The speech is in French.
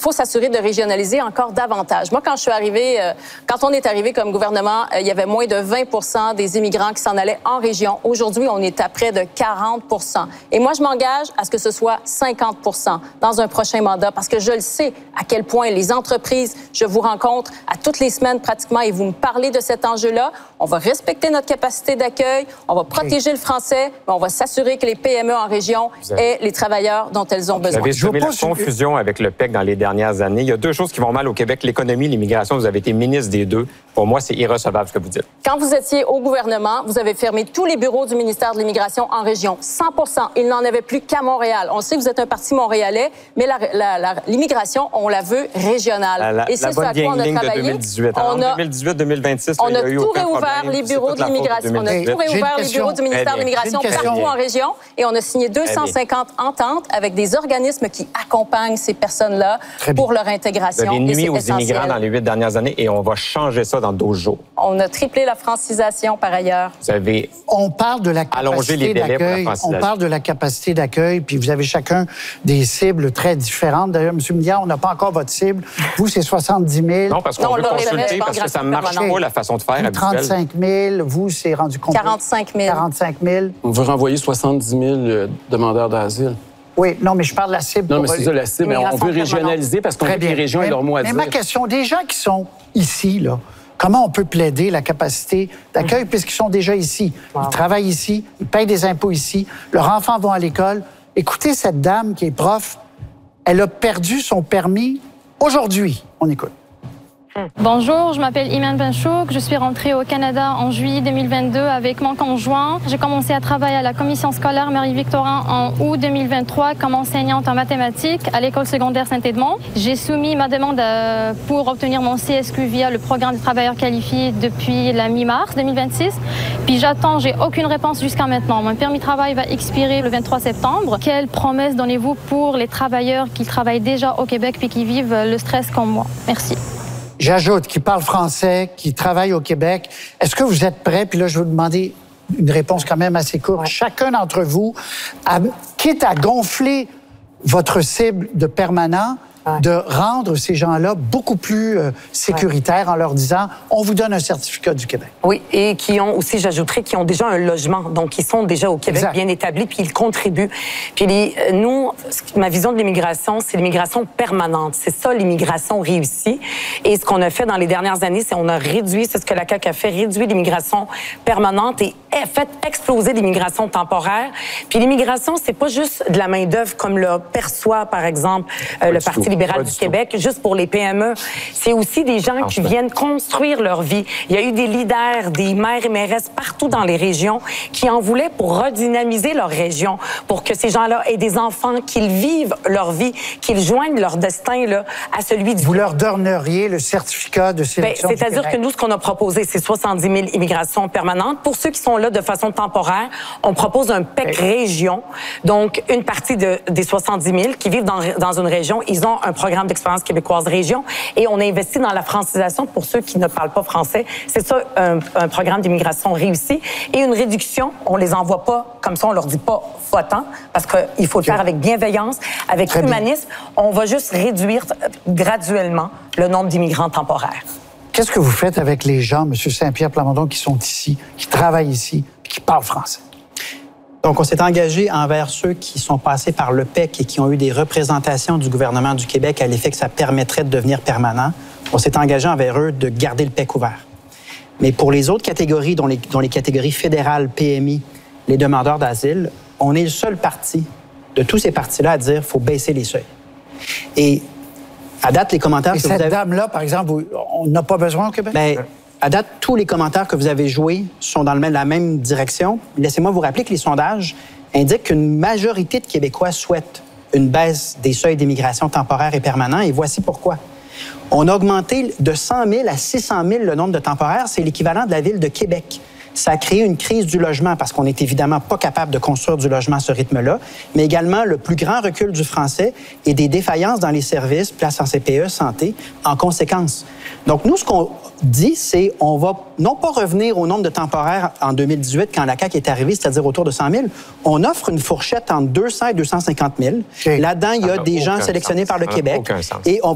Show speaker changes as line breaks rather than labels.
faut s'assurer de régionaliser encore davantage. Moi, quand on est arrivé comme gouvernement, il y avait moins de 20% des immigrants qui s'en allaient en région. Aujourd'hui, on est à près de 40%. Et moi, je m'engage à ce que ce soit 50% dans un prochain mandat parce que je le sais à quel point les entreprises, je vous rencontre à toutes les semaines pratiquement et vous me parlez de cet enjeu-là. On va respecter notre capacité d'accueil, on va protéger le français, mais on va s'assurer que les PME en région aient les travailleurs dont elles ont besoin.
Vous avez semé la confusion avec le PEC dans les dernières années. Il y a deux choses qui vont mal au Québec, l'économie, l'immigration. Vous avez été ministre des deux. Pour moi, c'est irrecevable ce que vous dites.
Quand vous étiez au gouvernement, vous avez fermé tous les bureaux du ministère de l'Immigration en région. 100%. Il n'en avait plus qu'à Montréal. On sait que vous êtes un parti montréalais, mais l'immigration, on la veut régionale.
Et c'est ça à quoi on a travaillé. De 2018. En 2018-2026,
on a tout réouvert les bureaux de l'immigration. On a tout réouvert les bureaux du ministère de l'Immigration partout en région et on a signé 250 ententes avec des organismes qui accompagnent ces personnes-là pour leur intégration.
Vous avez nuit aux immigrants dans les 8 dernières années et on va changer ça dans 12 jours.
On a triplé la francisation par ailleurs.
Vous avez allongé les délais pour la francisation.
On parle de la capacité d'accueil, puis vous avez chacun des cibles très différentes. D'ailleurs, M. Milliard, on n'a pas encore votre cible. Vous, c'est 70 000.
Non, parce qu'on veut consulter, parce que ça ne marche pas la façon de faire habituelle.
35 000. Vous, c'est rendu combien?
45 000.
45 000.
On veut renvoyer 70 000 demandeurs d'asile.
Oui, non, mais je parle de la cible.
Non, mais c'est ça, la cible. Mais on veut régionaliser parce qu'on veut que les régions aient leur mot à dire.
Mais ma question, des gens qui sont ici, là, comment on peut plaider la capacité d'accueil puisqu'ils sont déjà ici? Ils travaillent ici, ils payent des impôts ici, leurs enfants vont à l'école. Écoutez cette dame qui est prof, elle a perdu son permis aujourd'hui. On écoute.
Bonjour, je m'appelle Iman Benchouk. Je suis rentrée au Canada en juillet 2022 avec mon conjoint. J'ai commencé à travailler à la commission scolaire Marie-Victorin en août 2023 comme enseignante en mathématiques à l'école secondaire Saint-Edmond. J'ai soumis ma demande pour obtenir mon CSQ via le programme des travailleurs qualifiés depuis la mi-mars 2026. Puis j'attends, j'ai aucune réponse jusqu'à maintenant. Mon permis de travail va expirer le 23 septembre. Quelle promesse donnez-vous pour les travailleurs qui travaillent déjà au Québec puis qui vivent le stress comme moi? Merci.
J'ajoute, qui parle français, qui travaille au Québec. Est-ce que vous êtes prêts? Puis là, je vais vous demander une réponse quand même assez courte. Chacun d'entre vous, quitte à gonfler votre cible de permanent, de rendre ces gens-là beaucoup plus sécuritaires en leur disant « on vous donne un certificat du Québec ».
Oui, et qui ont aussi, j'ajouterais, qui ont déjà un logement. Donc, ils sont déjà au Québec bien établis, puis ils contribuent. Puis nous, ma vision de l'immigration, c'est l'immigration permanente. C'est ça, l'immigration réussie. Et ce qu'on a fait dans les dernières années, c'est on a réduit, c'est ce que la CAQ a fait, réduit l'immigration permanente et fait exploser l'immigration temporaire. Puis l'immigration, c'est pas juste de la main-d'œuvre comme le perçoit, par exemple, le Parti libéral du Québec, juste pour les PME. C'est aussi des gens qui viennent construire leur vie. Il y a eu des leaders, des maires et mairesses partout dans les régions qui en voulaient pour redynamiser leur région, pour que ces gens-là aient des enfants, qu'ils vivent leur vie, qu'ils joignent leur destin là, à celui du...
Vous leur donneriez le certificat de sélection du
C'est-à-dire que nous, ce qu'on a proposé, c'est 70 000 immigrations permanentes. Pour ceux qui sont là de façon temporaire, on propose un PEC région. Donc, une partie des 70 000 qui vivent dans une région, ils ont un programme d'expérience québécoise région et on a investi dans la francisation pour ceux qui ne parlent pas français. C'est ça, un programme d'immigration réussi et une réduction. On les envoie pas comme ça, on leur dit pas votant parce qu'il faut le faire avec bienveillance, avec humanisme. On va juste réduire graduellement le nombre d'immigrants temporaires.
Qu'est-ce que vous faites avec les gens, M. Saint-Pierre Plamondon, qui sont ici, qui travaillent ici, qui parlent français?
Donc, on s'est engagé envers ceux qui sont passés par le PEC et qui ont eu des représentations du gouvernement du Québec à l'effet que ça permettrait de devenir permanent. On s'est engagé envers eux de garder le PEC ouvert. Mais pour les autres catégories, dont les catégories fédérales, PMI, les demandeurs d'asile, on est le seul parti de tous ces partis-là à dire qu'il faut baisser les seuils. Et à date, les commentaires...
Et cette dame-là, par exemple, on n'a pas besoin au Québec?
Bien, à date, tous les commentaires que vous avez joués sont dans la même direction. Laissez-moi vous rappeler que les sondages indiquent qu'une majorité de Québécois souhaitent une baisse des seuils d'immigration temporaire et permanent, et voici pourquoi. On a augmenté de 100 000 à 600 000 le nombre de temporaires, c'est l'équivalent de la ville de Québec. Ça a créé une crise du logement parce qu'on n'est évidemment pas capable de construire du logement à ce rythme-là, mais également le plus grand recul du français et des défaillances dans les services, places en CPE, santé, en conséquence. Donc, nous, ce qu'on dit, c'est on va non pas revenir au nombre de temporaires en 2018 quand la CAQ est arrivée, c'est-à-dire autour de 100 000. On offre une fourchette entre 200 et 250 000. Là-dedans, il y a des gens sélectionnés par le Québec. Et on